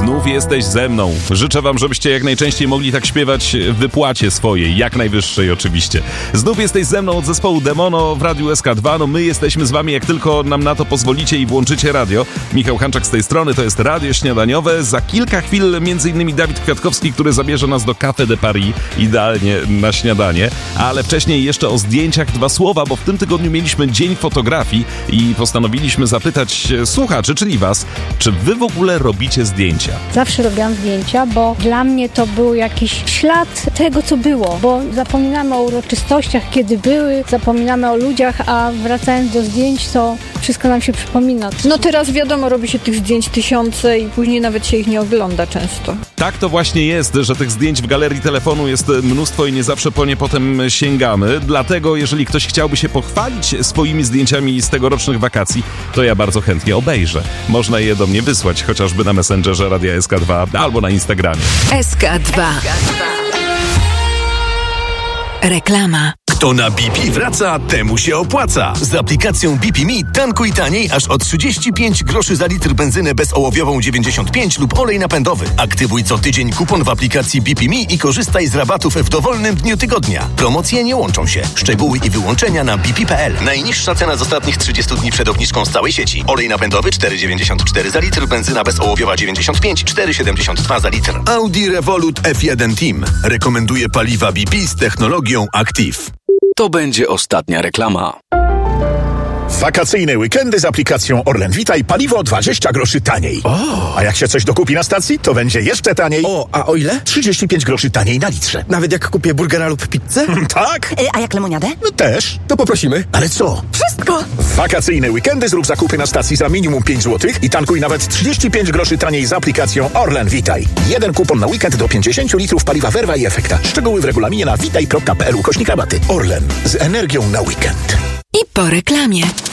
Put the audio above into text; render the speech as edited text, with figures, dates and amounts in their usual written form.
znów jesteś ze mną. Życzę wam, żebyście jak najczęściej mogli tak śpiewać w wypłacie swojej, jak najwyższej oczywiście. Znów jesteś ze mną od zespołu Demono w Radiu SK2. No my jesteśmy z wami, jak tylko nam na to pozwolicie i włączycie radio. Michał Hanczak z tej strony, to jest Radio Śniadaniowe. Za kilka chwil m.in. Dawid Kwiatkowski, który zabierze nas do Café de Paris, idealnie na śniadanie. Ale wcześniej jeszcze o zdjęciach dwa słowa, bo w tym tygodniu mieliśmy Dzień Fotografii i postanowiliśmy zapytać słuchaczy, czyli was, czy wy w ogóle robicie zdjęcia? Zawsze robiłam zdjęcia, bo dla mnie to był jakiś ślad tego, co było, bo zapominamy o uroczystościach, kiedy były, zapominamy o ludziach, a wracając do zdjęć, to wszystko nam się przypomina. No teraz wiadomo, robi się tych zdjęć tysiące i później nawet się ich nie ogląda często. Tak to właśnie jest, że tych zdjęć w galerii telefonu jest mnóstwo i nie zawsze po nie potem sięgamy. Dlatego, jeżeli ktoś chciałby się pochwalić swoimi zdjęciami z tegorocznych wakacji, to ja bardzo chętnie obejrzę. Można je do mnie wysłać, chociażby na Messengerze Radia SK2 albo na Instagramie. SK2. Reklama. Kto na BP wraca, temu się opłaca. Z aplikacją BP Me tankuj taniej aż o 35 groszy za litr benzynę bezołowiową 95 lub olej napędowy. Aktywuj co tydzień kupon w aplikacji BP Me i korzystaj z rabatów w dowolnym dniu tygodnia. Promocje nie łączą się. Szczegóły i wyłączenia na bp.pl. Najniższa cena z ostatnich 30 dni przed obniżką z całej sieci. Olej napędowy 4,94 za litr, benzyna bezołowiowa 95, 4,72 za litr. Audi Revolut F1 Team rekomenduje paliwa BP z technologią Active. To będzie ostatnia reklama. Wakacyjne weekendy z aplikacją Orlen Witaj, paliwo 20 groszy taniej. A jak się coś dokupi na stacji, to będzie jeszcze taniej. A o ile? 35 groszy taniej na litrze. Nawet jak kupię burgera lub pizzę? Tak? A jak lemoniadę? Też. To poprosimy. Ale co? Wszystko! W wakacyjne weekendy zrób zakupy na stacji za minimum 5 zł i tankuj nawet 35 groszy taniej z aplikacją Orlen Witaj. Jeden kupon na weekend do 50 litrów paliwa Verva i Efekta. Szczegóły w regulaminie na witaj.pl/rabaty. Orlen. Z energią na weekend. I po reklamie.